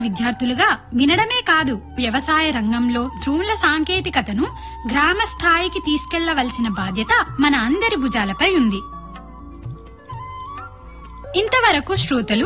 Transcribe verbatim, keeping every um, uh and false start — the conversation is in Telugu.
విద్యార్థులుగా వినడమే కాదు, వ్యవసాయ రంగంలో డ్రోన్ల సాంకేతికతను గ్రామ స్థాయికి తీసుకెళ్లవలసిన బాధ్యత మన అందరి భుజాలపై ఉంది. ఇంతవరకు శ్రోతలు